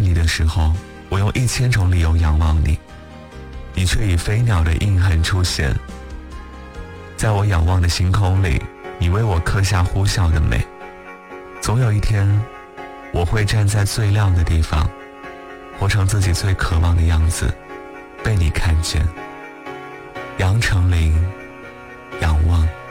你的时候，我用1000种理由仰望你，你却以飞鸟的印痕出现。在我仰望的星空里，你为我刻下呼啸的美。总有一天，我会站在最亮的地方，活成自己最渴望的样子，被你看见。杨丞琳，仰望。